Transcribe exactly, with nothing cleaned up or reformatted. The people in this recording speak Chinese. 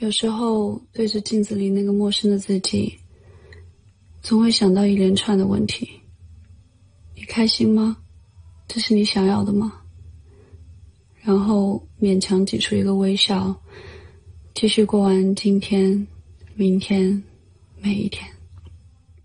有时候对着镜子里那个陌生的自己，总会想到一连串的问题。你开心吗？这是你想要的吗？然后勉强挤出一个微笑，继续过完今天、明天、每一天。